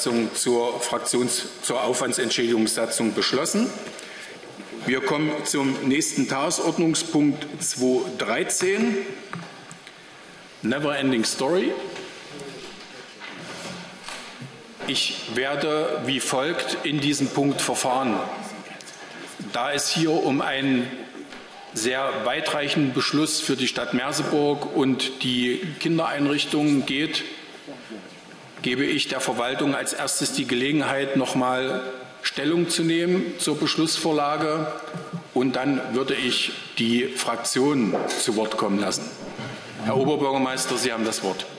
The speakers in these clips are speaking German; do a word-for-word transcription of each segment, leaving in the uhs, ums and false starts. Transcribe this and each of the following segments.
Entschuldigungssatzung zur Fraktions-, zur Aufwandsentschädigungssatzung beschlossen. Wir kommen zum nächsten Tagesordnungspunkt zweihundertdreizehn. Never Ending Story. Ich werde wie folgt in diesem Punkt verfahren. Da es hier um einen sehr weitreichenden Beschluss für die Stadt Merseburg und die Kindereinrichtungen geht, gebe ich der Verwaltung als erstes die Gelegenheit, noch mal Stellung zu nehmen zur Beschlussvorlage, und dann würde ich die Fraktionen zu Wort kommen lassen. Herr Oberbürgermeister, Sie haben das Wort.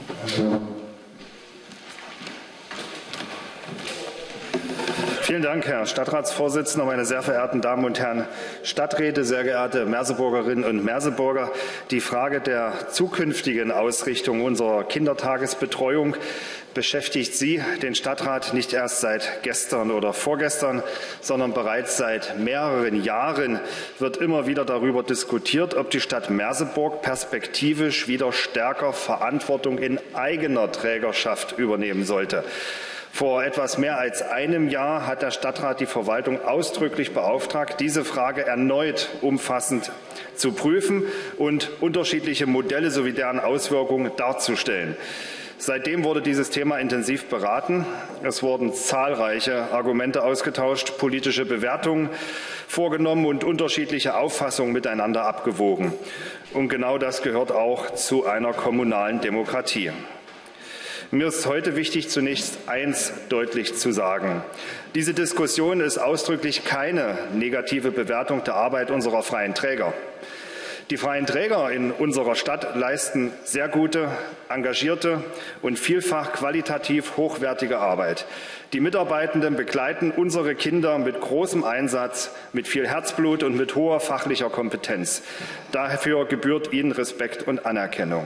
Vielen Dank, Herr Stadtratsvorsitzender, meine sehr verehrten Damen und Herren Stadträte, sehr geehrte Merseburgerinnen und Merseburger. Die Frage der zukünftigen Ausrichtung unserer Kindertagesbetreuung beschäftigt Sie, den Stadtrat, nicht erst seit gestern oder vorgestern, sondern bereits seit mehreren Jahren wird immer wieder darüber diskutiert, ob die Stadt Merseburg perspektivisch wieder stärker Verantwortung in eigener Trägerschaft übernehmen sollte. Vor etwas mehr als einem Jahr hat der Stadtrat die Verwaltung ausdrücklich beauftragt, diese Frage erneut umfassend zu prüfen und unterschiedliche Modelle sowie deren Auswirkungen darzustellen. Seitdem wurde dieses Thema intensiv beraten. Es wurden zahlreiche Argumente ausgetauscht, politische Bewertungen vorgenommen und unterschiedliche Auffassungen miteinander abgewogen. Und genau das gehört auch zu einer kommunalen Demokratie. Mir ist heute wichtig, zunächst eins deutlich zu sagen. Diese Diskussion ist ausdrücklich keine negative Bewertung der Arbeit unserer freien Träger. Die freien Träger in unserer Stadt leisten sehr gute, engagierte und vielfach qualitativ hochwertige Arbeit. Die Mitarbeitenden begleiten unsere Kinder mit großem Einsatz, mit viel Herzblut und mit hoher fachlicher Kompetenz. Dafür gebührt ihnen Respekt und Anerkennung.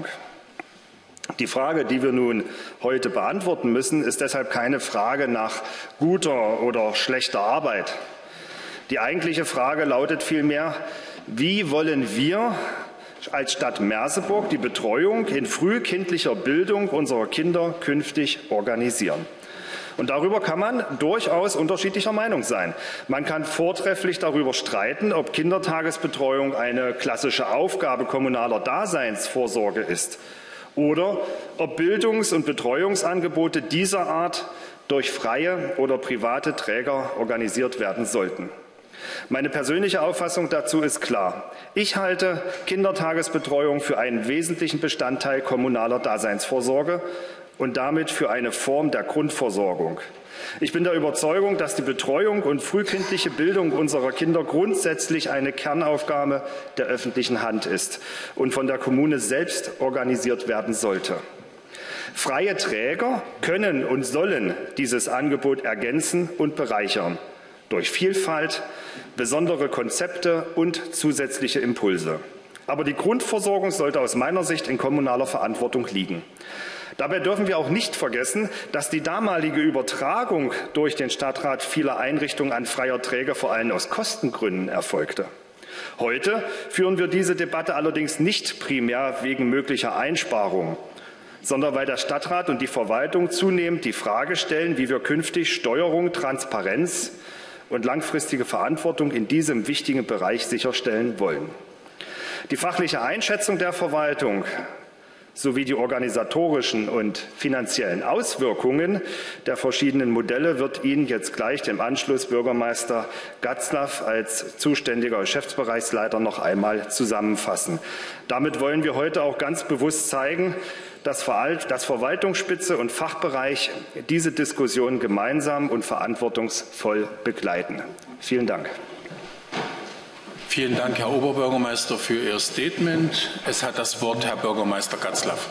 Die Frage, die wir nun heute beantworten müssen, ist deshalb keine Frage nach guter oder schlechter Arbeit. Die eigentliche Frage lautet vielmehr: Wie wollen wir als Stadt Merseburg die Betreuung in frühkindlicher Bildung unserer Kinder künftig organisieren? Und darüber kann man durchaus unterschiedlicher Meinung sein. Man kann vortrefflich darüber streiten, ob Kindertagesbetreuung eine klassische Aufgabe kommunaler Daseinsvorsorge ist oder ob Bildungs- und Betreuungsangebote dieser Art durch freie oder private Träger organisiert werden sollten. Meine persönliche Auffassung dazu ist klar. Ich halte Kindertagesbetreuung für einen wesentlichen Bestandteil kommunaler Daseinsvorsorge und damit für eine Form der Grundversorgung. Ich bin der Überzeugung, dass die Betreuung und frühkindliche Bildung unserer Kinder grundsätzlich eine Kernaufgabe der öffentlichen Hand ist und von der Kommune selbst organisiert werden sollte. Freie Träger können und sollen dieses Angebot ergänzen und bereichern durch Vielfalt, besondere Konzepte und zusätzliche Impulse. Aber die Grundversorgung sollte aus meiner Sicht in kommunaler Verantwortung liegen. Dabei dürfen wir auch nicht vergessen, dass die damalige Übertragung durch den Stadtrat vieler Einrichtungen an freie Träger vor allem aus Kostengründen erfolgte. Heute führen wir diese Debatte allerdings nicht primär wegen möglicher Einsparungen, sondern weil der Stadtrat und die Verwaltung zunehmend die Frage stellen, wie wir künftig Steuerung, Transparenz und langfristige Verantwortung in diesem wichtigen Bereich sicherstellen wollen. Die fachliche Einschätzung der Verwaltung sowie die organisatorischen und finanziellen Auswirkungen der verschiedenen Modelle wird Ihnen jetzt gleich dem Anschluss Bürgermeister Gatzlaff als zuständiger Geschäftsbereichsleiter noch einmal zusammenfassen. Damit wollen wir heute auch ganz bewusst zeigen, dass Verwaltungsspitze und Fachbereich diese Diskussion gemeinsam und verantwortungsvoll begleiten. Vielen Dank. Vielen Dank, Herr Oberbürgermeister, für Ihr Statement. Es hat das Wort Herr Bürgermeister Gatzlaff.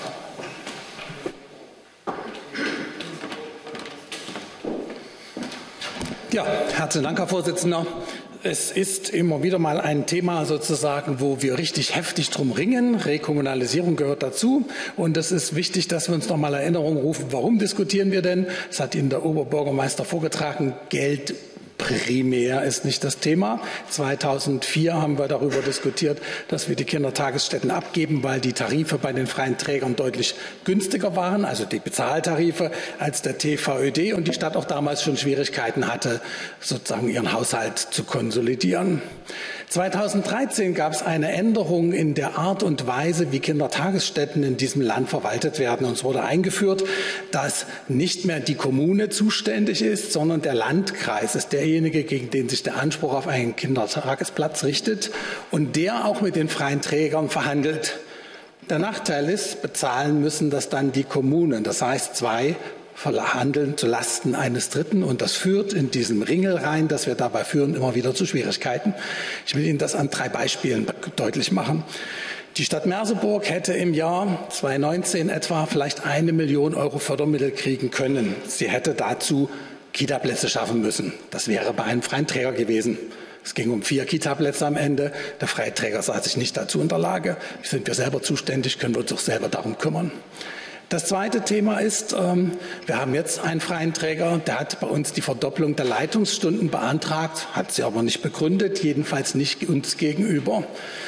Ja, herzlichen Dank, Herr Vorsitzender. Es ist immer wieder mal ein Thema sozusagen, wo wir richtig heftig drum ringen. Rekommunalisierung gehört dazu. Und es ist wichtig, dass wir uns noch mal Erinnerung rufen, warum diskutieren wir denn? Das hat Ihnen der Oberbürgermeister vorgetragen. Geld primär ist nicht das Thema. zweitausendvier haben wir darüber diskutiert, dass wir die Kindertagesstätten abgeben, weil die Tarife bei den freien Trägern deutlich günstiger waren, also die Bezahltarife, als der T V Ö D und die Stadt auch damals schon Schwierigkeiten hatte, sozusagen ihren Haushalt zu konsolidieren. zweitausenddreizehn gab es eine Änderung in der Art und Weise, wie Kindertagesstätten in diesem Land verwaltet werden. Und es wurde eingeführt, dass nicht mehr die Kommune zuständig ist, sondern der Landkreis ist derjenige, gegen den sich der Anspruch auf einen Kindertagesplatz richtet und der auch mit den freien Trägern verhandelt. Der Nachteil ist, bezahlen müssen das dann die Kommunen. Das heißt, zwei verhandeln zu Lasten eines Dritten und das führt in diesem Ringelreihen, das wir dabei führen, immer wieder zu Schwierigkeiten. Ich will Ihnen das an drei Beispielen deutlich machen. Die Stadt Merseburg hätte im Jahr zweitausendneunzehn etwa vielleicht eine Million Euro Fördermittel kriegen können. Sie hätte dazu Kitaplätze schaffen müssen. Das wäre bei einem freien Träger gewesen. Es ging um vier Kitaplätze am Ende. Der freie Träger sah sich nicht dazu in der Lage. Sind wir selber zuständig, können wir uns auch selber darum kümmern. Das zweite Thema ist, ähm, wir haben jetzt einen freien Träger, der hat bei uns die Verdopplung der Leitungsstunden beantragt, hat sie aber nicht begründet, jedenfalls nicht uns gegenüber.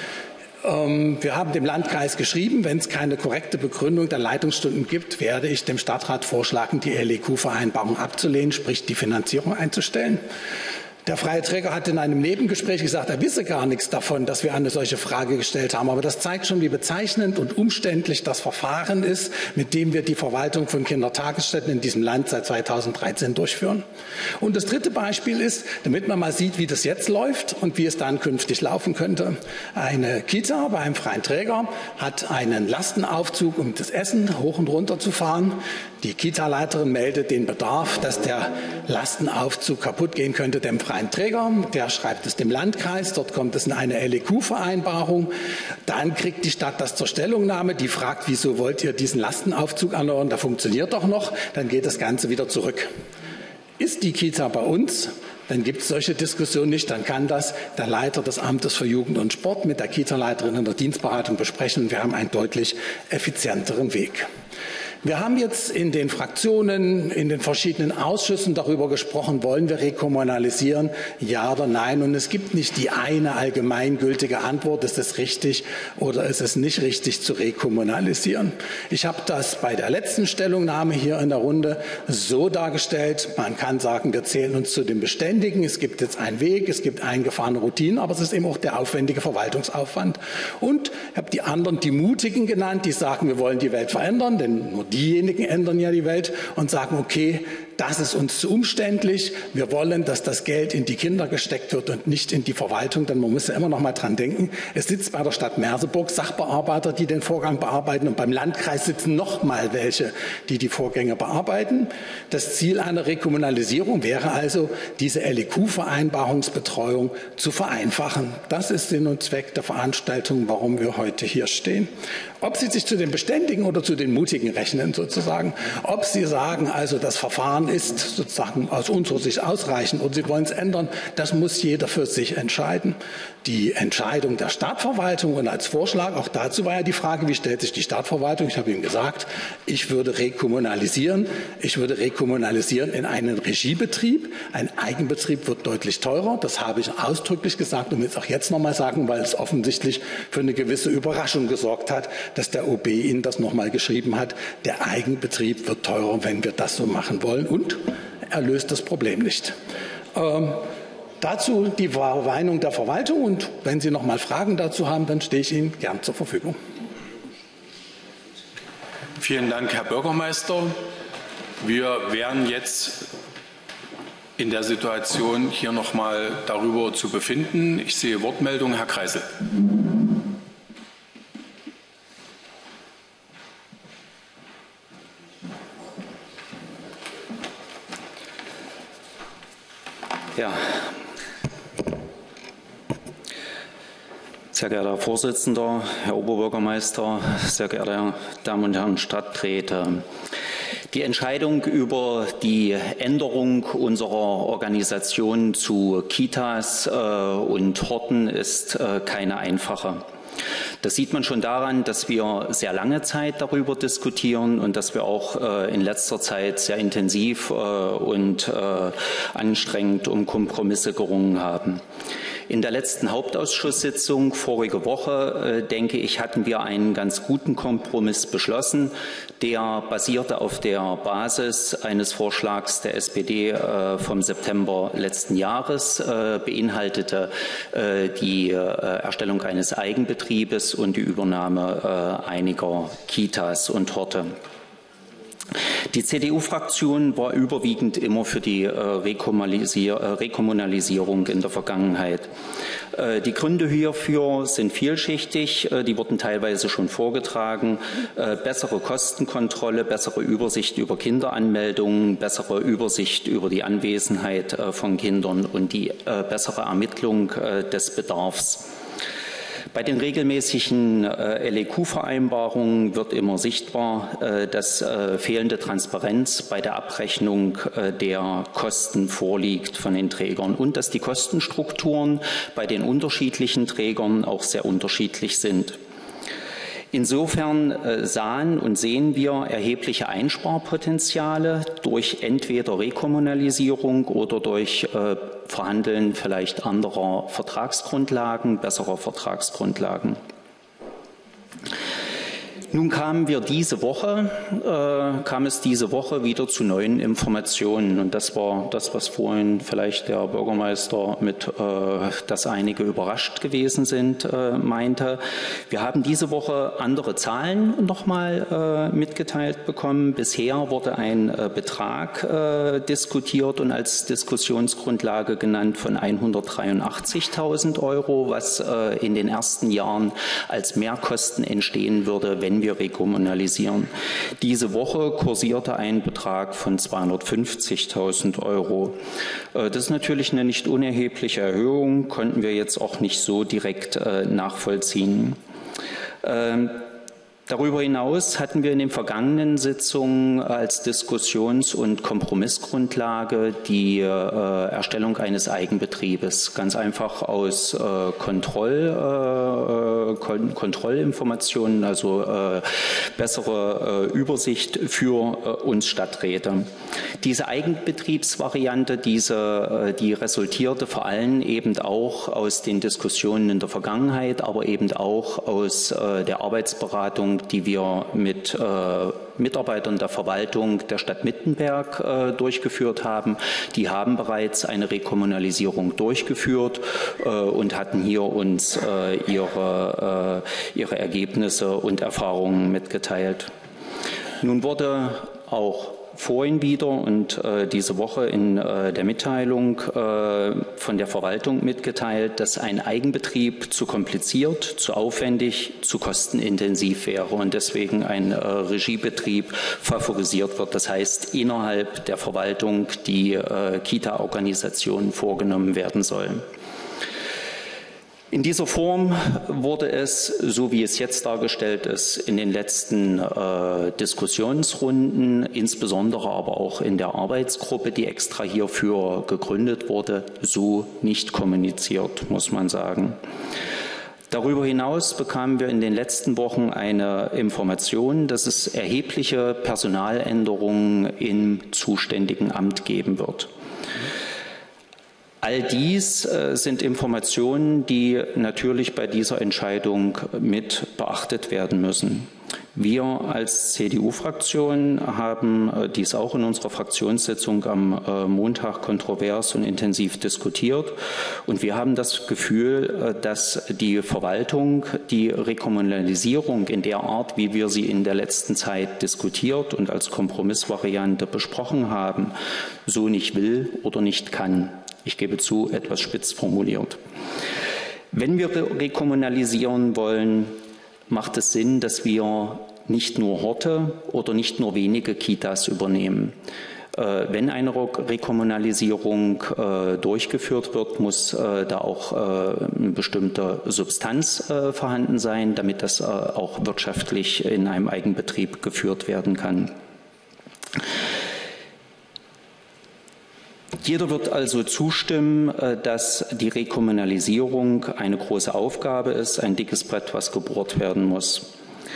Ähm, wir haben dem Landkreis geschrieben, wenn es keine korrekte Begründung der Leitungsstunden gibt, werde ich dem Stadtrat vorschlagen, die L E Q-Vereinbarung abzulehnen, sprich die Finanzierung einzustellen. Der freie Träger hat in einem Nebengespräch gesagt, er wisse gar nichts davon, dass wir eine solche Frage gestellt haben. Aber das zeigt schon, wie bezeichnend und umständlich das Verfahren ist, mit dem wir die Verwaltung von Kindertagesstätten in diesem Land seit zweitausenddreizehn durchführen. Und das dritte Beispiel ist, damit man mal sieht, wie das jetzt läuft und wie es dann künftig laufen könnte. Eine Kita bei einem freien Träger hat einen Lastenaufzug, um das Essen hoch und runter zu fahren. Die Kita-Leiterin meldet den Bedarf, dass der Lastenaufzug kaputt gehen könnte, dem freien Träger. Der schreibt es dem Landkreis. Dort kommt es in eine L E Q-Vereinbarung. Dann kriegt die Stadt das zur Stellungnahme. Die fragt, wieso wollt ihr diesen Lastenaufzug erneuern? Der funktioniert doch noch. Dann geht das Ganze wieder zurück. Ist die Kita bei uns? Dann gibt es solche Diskussionen nicht. Dann kann das der Leiter des Amtes für Jugend und Sport mit der Kita-Leiterin in der Dienstberatung besprechen. Wir haben einen deutlich effizienteren Weg. Wir haben jetzt in den Fraktionen, in den verschiedenen Ausschüssen darüber gesprochen, wollen wir rekommunalisieren, ja oder nein. Und es gibt nicht die eine allgemeingültige Antwort, ist es richtig oder ist es nicht richtig zu rekommunalisieren. Ich habe das bei der letzten Stellungnahme hier in der Runde so dargestellt, man kann sagen, wir zählen uns zu den Beständigen, es gibt jetzt einen Weg, es gibt eingefahrene Routinen, aber es ist eben auch der aufwendige Verwaltungsaufwand. Und ich habe die anderen, die Mutigen genannt, die sagen, wir wollen die Welt verändern, denn nur diejenigen ändern ja die Welt und sagen, okay, das ist uns zu umständlich. Wir wollen, dass das Geld in die Kinder gesteckt wird und nicht in die Verwaltung, denn man muss ja immer noch mal dran denken. Es sitzt bei der Stadt Merseburg Sachbearbeiter, die den Vorgang bearbeiten und beim Landkreis sitzen noch mal welche, die die Vorgänge bearbeiten. Das Ziel einer Rekommunalisierung wäre also, diese L E Q-Vereinbarungsbetreuung zu vereinfachen. Das ist Sinn und Zweck der Veranstaltung, warum wir heute hier stehen. Ob Sie sich zu den Beständigen oder zu den Mutigen rechnen sozusagen, ob Sie sagen, also das Verfahren ist sozusagen aus unserer Sicht ausreichend und Sie wollen es ändern, das muss jeder für sich entscheiden. Die Entscheidung der Stadtverwaltung und als Vorschlag, auch dazu war ja die Frage, wie stellt sich die Stadtverwaltung? Ich habe Ihnen gesagt, ich würde rekommunalisieren. Ich würde rekommunalisieren in einen Regiebetrieb. Ein Eigenbetrieb wird deutlich teurer. Das habe ich ausdrücklich gesagt und will es auch jetzt noch mal sagen, weil es offensichtlich für eine gewisse Überraschung gesorgt hat, dass der O B Ihnen das noch mal geschrieben hat. Der Eigenbetrieb wird teurer, wenn wir das so machen wollen. Und er löst das Problem nicht. Ähm, dazu die Meinung der Verwaltung. Und wenn Sie noch mal Fragen dazu haben, dann stehe ich Ihnen gern zur Verfügung. Vielen Dank, Herr Bürgermeister. Wir werden jetzt in der Situation, hier noch mal darüber zu befinden. Ich sehe Wortmeldung, Herr Kreisel. Ja, sehr geehrter Herr Vorsitzender, Herr Oberbürgermeister, sehr geehrte Damen und Herren Stadträte. Die Entscheidung über die Änderung unserer Organisation zu Kitas äh, und Horten ist äh, keine einfache. Das sieht man schon daran, dass wir sehr lange Zeit darüber diskutieren und dass wir auch äh, in letzter Zeit sehr intensiv äh, und äh, anstrengend um Kompromisse gerungen haben. In der letzten Hauptausschusssitzung vorige Woche, äh, denke ich, hatten wir einen ganz guten Kompromiss beschlossen. Der basierte auf der Basis eines Vorschlags der S P D äh, vom September letzten Jahres, äh, beinhaltete äh, die äh, Erstellung eines Eigenbetriebes und die Übernahme äh, einiger Kitas und Horte. Die C D U-Fraktion war überwiegend immer für die äh, Rekommunalisier äh, Rekommunalisierung in der Vergangenheit. Äh, die Gründe hierfür sind vielschichtig, äh, die wurden teilweise schon vorgetragen. Äh, bessere Kostenkontrolle, bessere Übersicht über Kinderanmeldungen, bessere Übersicht über die Anwesenheit äh, von Kindern und die äh, bessere Ermittlung äh, des Bedarfs. Bei den regelmäßigen äh, L E Q-Vereinbarungen wird immer sichtbar, äh, dass äh, fehlende Transparenz bei der Abrechnung äh, der Kosten vorliegt von den Trägern und dass die Kostenstrukturen bei den unterschiedlichen Trägern auch sehr unterschiedlich sind. Insofern äh, sahen und sehen wir erhebliche Einsparpotenziale durch entweder Rekommunalisierung oder durch äh, Verhandeln vielleicht anderer Vertragsgrundlagen, besserer Vertragsgrundlagen. Nun kamen wir diese Woche, äh, kam es diese Woche wieder zu neuen Informationen. Und das war das, was vorhin vielleicht der Bürgermeister mit, äh, dass einige überrascht gewesen sind, äh, meinte. Wir haben diese Woche andere Zahlen nochmal äh, mitgeteilt bekommen. Bisher wurde ein äh, Betrag äh, diskutiert und als Diskussionsgrundlage genannt von hundertdreiundachtzigtausend Euro, was äh, in den ersten Jahren als Mehrkosten entstehen würde, wenn wir rekommunalisieren. Diese Woche kursierte ein Betrag von zweihundertfünfzigtausend Euro. Das ist natürlich eine nicht unerhebliche Erhöhung, konnten wir jetzt auch nicht so direkt nachvollziehen. Darüber hinaus hatten wir in den vergangenen Sitzungen als Diskussions- und Kompromissgrundlage die äh, Erstellung eines Eigenbetriebes, ganz einfach aus äh, Kontroll, äh, Kon Kontrollinformationen, also äh, bessere äh, Übersicht für äh, uns Stadträte. Diese Eigenbetriebsvariante, diese, äh, die resultierte vor allem eben auch aus den Diskussionen in der Vergangenheit, aber eben auch aus äh, der Arbeitsberatung, die wir mit äh, Mitarbeitern der Verwaltung der Stadt Mittenberg äh, durchgeführt haben. Die haben bereits eine Rekommunalisierung durchgeführt äh, und hatten hier uns äh, ihre, äh, ihre Ergebnisse und Erfahrungen mitgeteilt. Nun wurde auch vorhin wieder und äh, diese Woche in äh, der Mitteilung äh, von der Verwaltung mitgeteilt, dass ein Eigenbetrieb zu kompliziert, zu aufwendig, zu kostenintensiv wäre und deswegen ein äh, Regiebetrieb favorisiert wird. Das heißt, innerhalb der Verwaltung die äh, Kita-Organisation vorgenommen werden soll. In dieser Form wurde es, so wie es jetzt dargestellt ist, in den letzten äh, Diskussionsrunden, insbesondere aber auch in der Arbeitsgruppe, die extra hierfür gegründet wurde, so nicht kommuniziert, muss man sagen. Darüber hinaus bekamen wir in den letzten Wochen eine Information, dass es erhebliche Personaländerungen im zuständigen Amt geben wird. All dies äh, sind Informationen, die natürlich bei dieser Entscheidung mit beachtet werden müssen. Wir als C D U-Fraktion haben äh, dies auch in unserer Fraktionssitzung am äh, Montag kontrovers und intensiv diskutiert. Und wir haben das Gefühl, äh, dass die Verwaltung die Rekommunalisierung in der Art, wie wir sie in der letzten Zeit diskutiert und als Kompromissvariante besprochen haben, so nicht will oder nicht kann. Ich gebe zu, etwas spitz formuliert. Wenn wir rekommunalisieren wollen, macht es Sinn, dass wir nicht nur Horte oder nicht nur wenige Kitas übernehmen. Wenn eine Rekommunalisierung durchgeführt wird, muss da auch eine bestimmte Substanz vorhanden sein, damit das auch wirtschaftlich in einem Eigenbetrieb geführt werden kann. Jeder wird also zustimmen, dass die Rekommunalisierung eine große Aufgabe ist, ein dickes Brett, was gebohrt werden muss.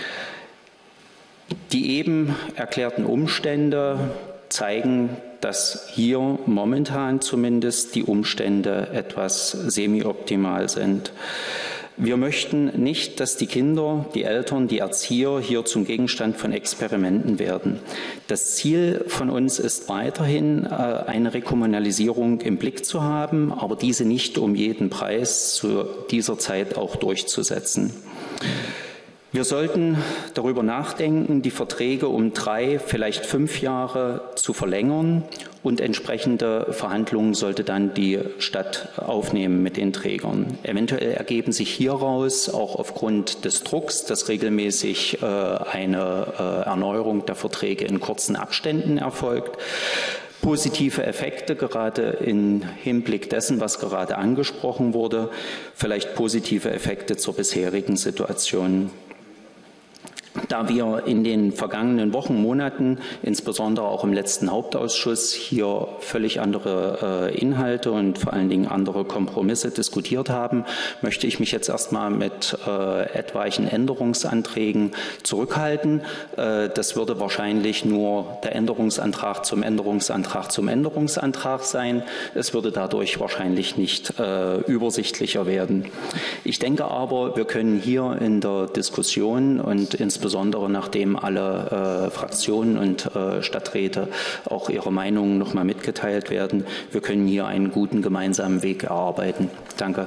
Die eben erklärten Umstände zeigen, dass hier momentan zumindest die Umstände etwas semi-optimal sind. Wir möchten nicht, dass die Kinder, die Eltern, die Erzieher hier zum Gegenstand von Experimenten werden. Das Ziel von uns ist weiterhin, eine Rekommunalisierung im Blick zu haben, aber diese nicht um jeden Preis zu dieser Zeit auch durchzusetzen. Wir sollten darüber nachdenken, die Verträge um drei, vielleicht fünf Jahre zu verlängern, und entsprechende Verhandlungen sollte dann die Stadt aufnehmen mit den Trägern. Eventuell ergeben sich hieraus auch aufgrund des Drucks, dass regelmäßig äh, eine äh, Erneuerung der Verträge in kurzen Abständen erfolgt, positive Effekte, gerade im Hinblick dessen, was gerade angesprochen wurde, vielleicht positive Effekte zur bisherigen Situation. Da wir in den vergangenen Wochen, Monaten, insbesondere auch im letzten Hauptausschuss, hier völlig andere äh, Inhalte und vor allen Dingen andere Kompromisse diskutiert haben, möchte ich mich jetzt erstmal mit äh, etwaigen Änderungsanträgen zurückhalten. Äh, das würde wahrscheinlich nur der Änderungsantrag zum Änderungsantrag zum Änderungsantrag sein. Es würde dadurch wahrscheinlich nicht äh, übersichtlicher werden. Ich denke aber, wir können hier in der Diskussion und insbesondere Insbesondere nachdem alle äh, Fraktionen und äh, Stadträte auch ihre Meinungen noch mal mitgeteilt werden, wir können hier einen guten gemeinsamen Weg erarbeiten. Danke.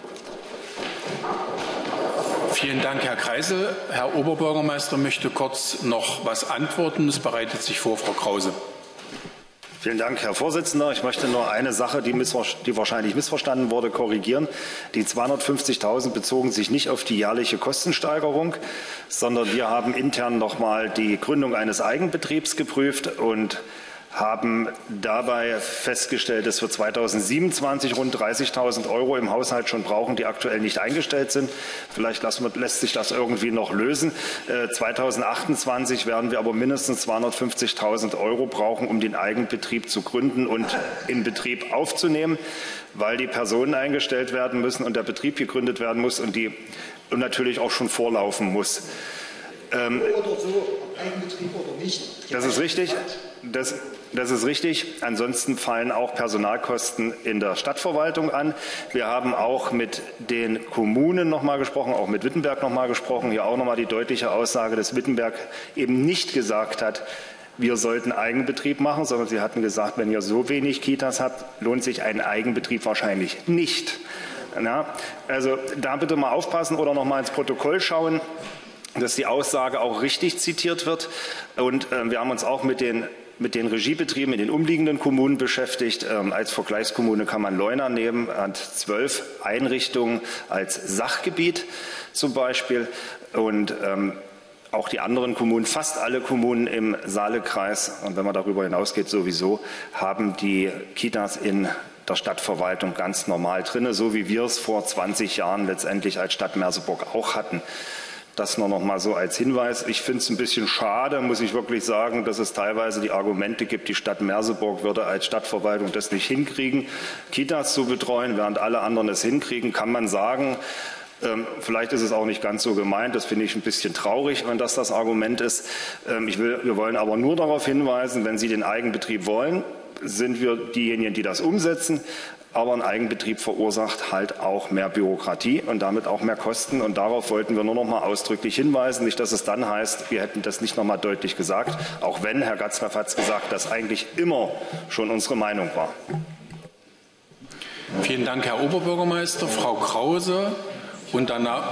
Vielen Dank, Herr Kreisel. Herr Oberbürgermeister möchte kurz noch was antworten. Es bereitet sich vor, Frau Krause. Vielen Dank, Herr Vorsitzender. Ich möchte nur eine Sache, die, die wahrscheinlich missverstanden wurde, korrigieren. Die zweihundertfünfzigtausend bezogen sich nicht auf die jährliche Kostensteigerung, sondern wir haben intern noch mal die Gründung eines Eigenbetriebs geprüft und haben dabei festgestellt, dass wir zweitausendsiebenundzwanzig rund dreißigtausend Euro im Haushalt schon brauchen, die aktuell nicht eingestellt sind. Vielleicht lässt sich das irgendwie noch lösen. Äh, zweitausendachtundzwanzig werden wir aber mindestens zweihundertfünfzigtausend Euro brauchen, um den Eigenbetrieb zu gründen und in Betrieb aufzunehmen, weil die Personen eingestellt werden müssen und der Betrieb gegründet werden muss und, die, und natürlich auch schon vorlaufen muss. Ähm, oder so, Eigenbetrieb oder nicht. Das ist richtig. Das, das ist richtig. Ansonsten fallen auch Personalkosten in der Stadtverwaltung an. Wir haben auch mit den Kommunen noch mal gesprochen, auch mit Wittenberg noch mal gesprochen. Hier auch noch mal die deutliche Aussage, dass Wittenberg eben nicht gesagt hat, wir sollten Eigenbetrieb machen, sondern sie hatten gesagt, wenn ihr so wenig Kitas habt, lohnt sich ein Eigenbetrieb wahrscheinlich nicht. Na, also da bitte mal aufpassen oder noch mal ins Protokoll schauen, dass die Aussage auch richtig zitiert wird. Und äh, wir haben uns auch mit den mit den Regiebetrieben in den umliegenden Kommunen beschäftigt. Ähm, als Vergleichskommune kann man Leuna nehmen, hat zwölf Einrichtungen als Sachgebiet zum Beispiel. Und ähm, auch die anderen Kommunen, fast alle Kommunen im Saalekreis, und wenn man darüber hinausgeht sowieso, haben die Kitas in der Stadtverwaltung ganz normal drin, so wie wir es vor zwanzig Jahren letztendlich als Stadt Merseburg auch hatten. Das nur noch mal so als Hinweis. Ich finde es ein bisschen schade, muss ich wirklich sagen, dass es teilweise die Argumente gibt, die Stadt Merseburg würde als Stadtverwaltung das nicht hinkriegen, Kitas zu betreuen, während alle anderen es hinkriegen, kann man sagen. Ähm, vielleicht ist es auch nicht ganz so gemeint. Das finde ich ein bisschen traurig, wenn das das Argument ist. Ähm, ich will, wir wollen aber nur darauf hinweisen, wenn Sie den Eigenbetrieb wollen, sind wir diejenigen, die das umsetzen. Aber ein Eigenbetrieb verursacht halt auch mehr Bürokratie und damit auch mehr Kosten. Und darauf wollten wir nur noch mal ausdrücklich hinweisen. Nicht, dass es dann heißt, wir hätten das nicht noch mal deutlich gesagt. Auch wenn, Herr Gatzlaff hat es gesagt, das eigentlich immer schon unsere Meinung war. Vielen Dank, Herr Oberbürgermeister. Frau Krause und danach.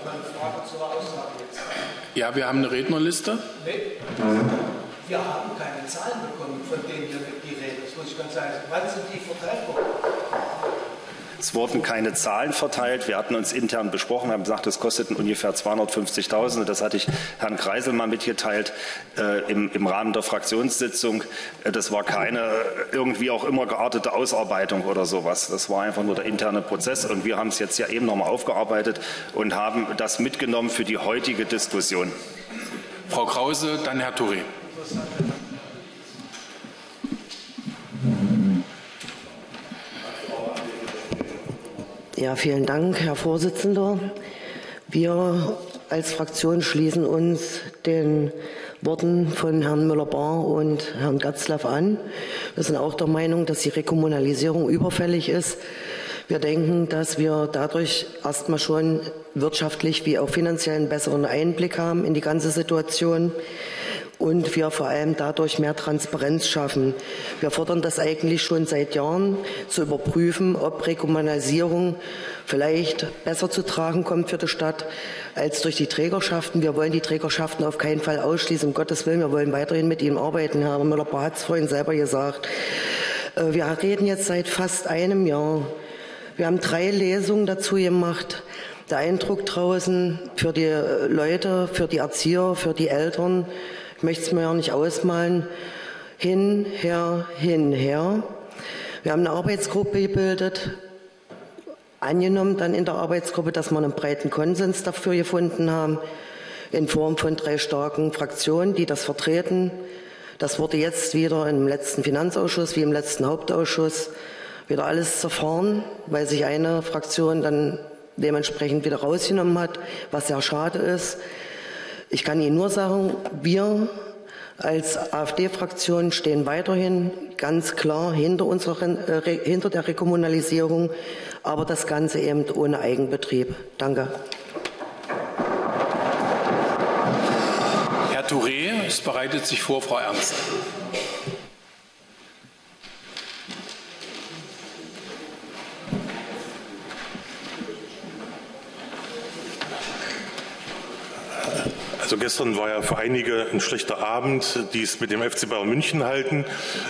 Ja, wir haben eine Rednerliste. Wir haben keine Zahlen bekommen, von denen die Rede ist, muss ich ganz sagen. Wann sind die verteilt worden? Es wurden keine Zahlen verteilt. Wir hatten uns intern besprochen, haben gesagt, es kosteten ungefähr zweihundertfünfzigtausend. Das hatte ich Herrn Kreisel mal mitgeteilt äh, im, im Rahmen der Fraktionssitzung. Äh, das war keine irgendwie auch immer geartete Ausarbeitung oder sowas. Das war einfach nur der interne Prozess. Und wir haben es jetzt ja eben noch mal aufgearbeitet und haben das mitgenommen für die heutige Diskussion. Frau Krause, dann Herr Touré. Ja, vielen Dank, Herr Vorsitzender. Wir als Fraktion schließen uns den Worten von Herrn Müller-Bahr und Herrn Gerzlaff an. Wir sind auch der Meinung, dass die Rekommunalisierung überfällig ist. Wir denken, dass wir dadurch erstmal schon wirtschaftlich wie auch finanziell einen besseren Einblick haben in die ganze Situation und wir vor allem dadurch mehr Transparenz schaffen. Wir fordern das eigentlich schon seit Jahren, zu überprüfen, ob Rekommunalisierung vielleicht besser zu tragen kommt für die Stadt als durch die Trägerschaften. Wir wollen die Trägerschaften auf keinen Fall ausschließen, um Gottes Willen. Wir wollen weiterhin mit ihnen arbeiten. Herr Müller-Bahr hat es vorhin selber gesagt. Wir reden jetzt seit fast einem Jahr. Wir haben drei Lesungen dazu gemacht. Der Eindruck draußen für die Leute, für die Erzieher, für die Eltern, ich möchte es mir ja nicht ausmalen, hin, her, hin, her. Wir haben eine Arbeitsgruppe gebildet, angenommen dann in der Arbeitsgruppe, dass wir einen breiten Konsens dafür gefunden haben, in Form von drei starken Fraktionen, die das vertreten. Das wurde jetzt wieder im letzten Finanzausschuss wie im letzten Hauptausschuss wieder alles zerfahren, weil sich eine Fraktion dann dementsprechend wieder rausgenommen hat, was sehr schade ist. Ich kann Ihnen nur sagen, wir als AfD-Fraktion stehen weiterhin ganz klar hinter, unserer, äh, hinter der Rekommunalisierung, aber das Ganze eben ohne Eigenbetrieb. Danke. Herr Touré, es bereitet sich vor, Frau Ernst. Also gestern war ja für einige ein schlechter Abend, die es mit dem F C Bayern München halten.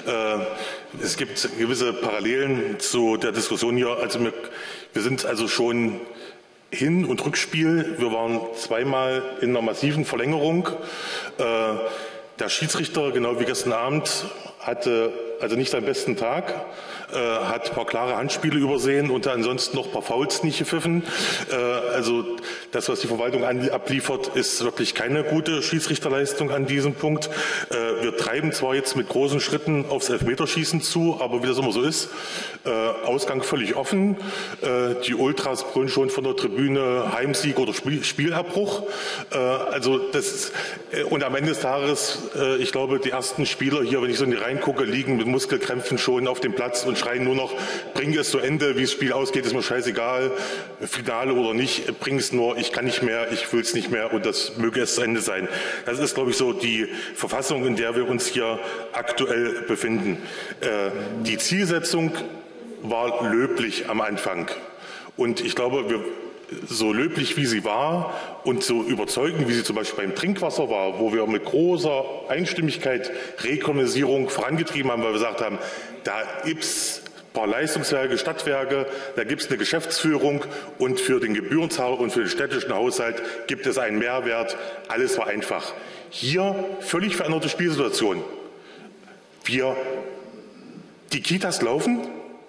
Äh, es gibt gewisse Parallelen zu der Diskussion hier. Also wir, wir sind also schon Hin- und Rückspiel. Wir waren zweimal in einer massiven Verlängerung. Äh, der Schiedsrichter, genau wie gestern Abend, hatte also nicht seinen besten Tag, äh, hat ein paar klare Handspiele übersehen und ansonsten noch ein paar Fouls nicht gepfiffen. Äh, also das, was die Verwaltung an, abliefert, ist wirklich keine gute Schiedsrichterleistung an diesem Punkt. Äh, wir treiben zwar jetzt mit großen Schritten aufs Elfmeterschießen zu, aber wie das immer so ist, äh, Ausgang völlig offen. Äh, die Ultras brüllen schon von der Tribüne Heimsieg oder Spiel, Spielabbruch. Äh, also das äh, und am Ende des Tages, äh, ich glaube, die ersten Spieler hier, wenn ich so in die Reihen gucke, liegen mit Muskelkrämpfen schon auf dem Platz und schreien nur noch, bring es zu Ende, wie das Spiel ausgeht, ist mir scheißegal, Finale oder nicht, bring es nur, ich kann nicht mehr, ich will es nicht mehr und das möge es zu Ende sein. Das ist, glaube ich, so die Verfassung, in der wir uns hier aktuell befinden. Äh, die Zielsetzung war löblich am Anfang und ich glaube, wir so löblich wie sie war und so überzeugend wie sie zum Beispiel beim Trinkwasser war, wo wir mit großer Einstimmigkeit Rekommunalisierung vorangetrieben haben, weil wir gesagt haben, da gibt es ein paar Leistungswerke, Stadtwerke, da gibt es eine Geschäftsführung und für den Gebührenzahler und für den städtischen Haushalt gibt es einen Mehrwert. Alles war einfach. Hier völlig veränderte Spielsituation. Wir, die Kitas laufen.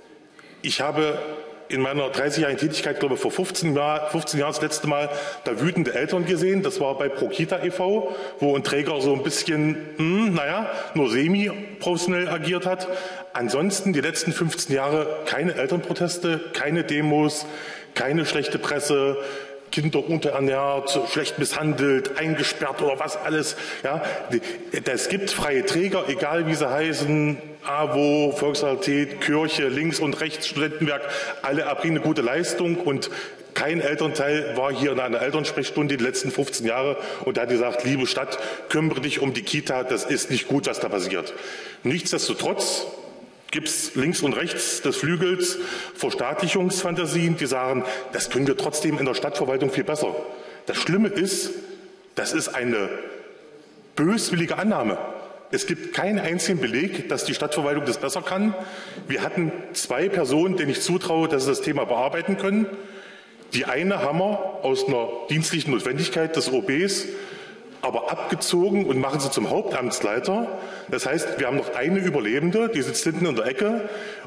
Ich habe in meiner dreißigjährigen Tätigkeit, glaube ich, vor fünfzehn Jahren, fünfzehn Jahren das letzte Mal da wütende Eltern gesehen. Das war bei ProKita e V, wo ein Träger so ein bisschen, hm, naja, nur semi-professionell agiert hat. Ansonsten die letzten fünfzehn Jahre keine Elternproteste, keine Demos, keine schlechte Presse, Kinder unterernährt, schlecht misshandelt, eingesperrt oder was alles. Ja, es gibt freie Träger, egal wie sie heißen, A W O, Volksrealität, Kirche, links und rechts, Studentenwerk, alle erbringen eine gute Leistung und kein Elternteil war hier in einer Elternsprechstunde die letzten fünfzehn Jahre und hat gesagt, liebe Stadt, kümmere dich um die Kita, das ist nicht gut, was da passiert. Nichtsdestotrotz gibt es links und rechts des Flügels Verstaatlichungsfantasien, die sagen, das können wir trotzdem in der Stadtverwaltung viel besser. Das Schlimme ist, das ist eine böswillige Annahme. Es gibt keinen einzigen Beleg, dass die Stadtverwaltung das besser kann. Wir hatten zwei Personen, denen ich zutraue, dass sie das Thema bearbeiten können. Die eine haben wir aus einer dienstlichen Notwendigkeit des O Bs aber abgezogen und machen sie zum Hauptamtsleiter. Das heißt, wir haben noch eine Überlebende, die sitzt hinten in der Ecke.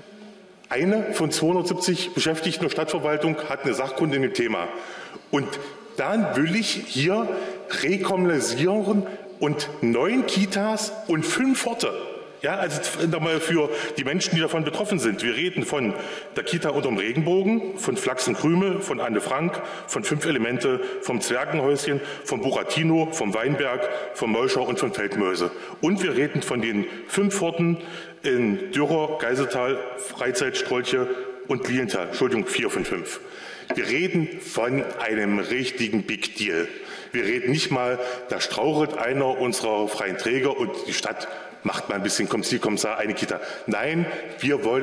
Eine von zweihundertsiebzig Beschäftigten der Stadtverwaltung hat eine Sachkunde in dem Thema. Und dann will ich hier rekommunalisieren und neun Kitas und fünf Orte Ja, also nochmal für die Menschen, die davon betroffen sind. Wir reden von der Kita unterm Regenbogen, von Flachs und Krümel, von Anne Frank, von Fünf Elemente, vom Zwergenhäuschen, vom Buratino, vom Weinberg, vom Molschau und von Feldmöse. Und wir reden von den fünf Orten in Dürrer, Geiseltal, Freizeit, Strolche und Lilienthal. Entschuldigung, vier von fünf. Wir reden von einem richtigen Big Deal. Wir reden nicht mal, da strauchelt einer unserer freien Träger und die Stadt macht mal ein bisschen Kommissar, eine Kita. Nein, wir wollen